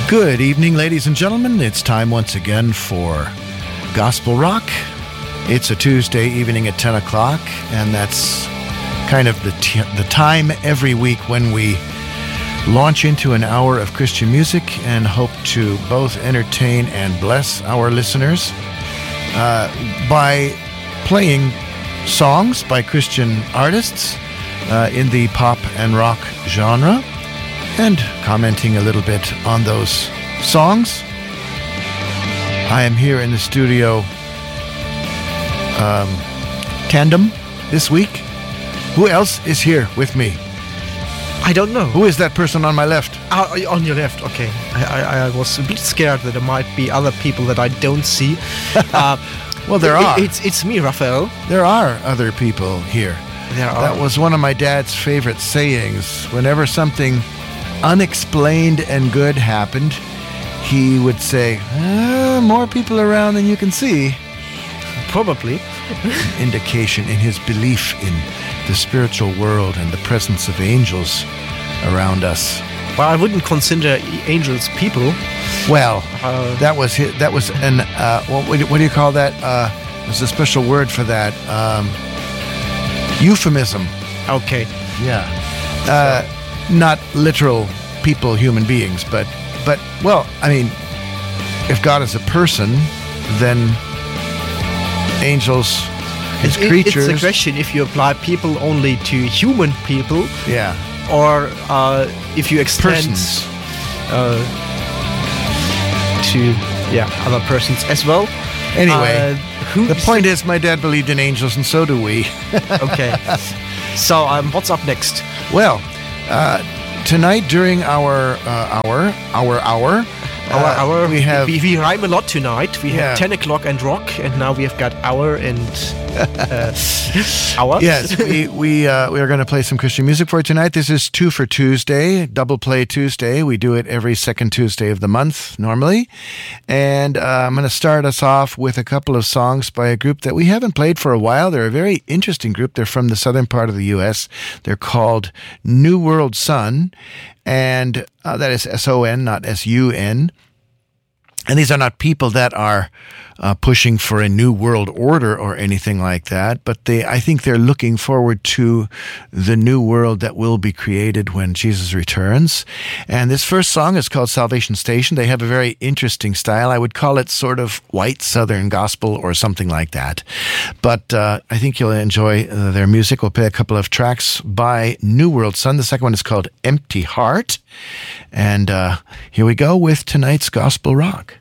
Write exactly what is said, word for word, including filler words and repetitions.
Good evening, ladies and gentlemen. It's time once again for Gospel Rock. It's a Tuesday evening at ten o'clock, and that's kind of the t- the time every week when we launch into an hour of Christian music and hope to both entertain and bless our listeners uh, by playing songs by Christian artists uh, in the pop and rock genre and commenting a little bit on those songs. I am here in the studio um, tandem this week. Who else is here with me? I don't know. Who is that person on my left? Uh, on your left, okay. I, I, I was a bit scared that there might be other people that I don't see. Uh, well, there it, are. It's it's me, Raphael. There are other people here. There are. That was one of my dad's favorite sayings. Whenever something unexplained and good happened, he would say, uh, more people around than you can see. Probably. Indication in his belief in the spiritual world and the presence of angels around us. Well, I wouldn't consider angels people. Well, uh, that was his, that was an uh, what, what do you call that? Uh, there's a special word for that. Um, euphemism. Okay. Yeah. Uh, not literal people, human beings, but but well, I mean, if God is a person, then angels, his it, creatures. It's a question if you apply people only to human people, yeah, or uh, if you extend persons uh, to yeah other persons as well. Anyway, uh, who the point is, my dad believed in angels, and so do we. Okay. So um, what's up next? Well, uh, tonight during our uh, hour, our hour. Our uh, hour. We have we, we rhyme a lot tonight. We yeah. have ten o'clock and rock, and now we have got hour and uh, hour. Yes, we we uh, we are going to play some Christian music for you tonight. This is Two for Tuesday, Double Play Tuesday. We do it every second Tuesday of the month normally, and uh, I'm going to start us off with a couple of songs by a group that we haven't played for a while. They're a very interesting group. They're from the southern part of the U S. They're called New World Son, and uh, that is S O N, not S U N. And these are not people that are uh, pushing for a new world order or anything like that, but they, I think they're looking forward to the new world that will be created when Jesus returns. And this first song is called Salvation Station. They have a very interesting style. I would call it sort of white Southern gospel or something like that. But uh, I think you'll enjoy uh, their music. We'll play a couple of tracks by New World Son. The second one is called Empty Heart. And uh, here we go with tonight's Gospel Rock.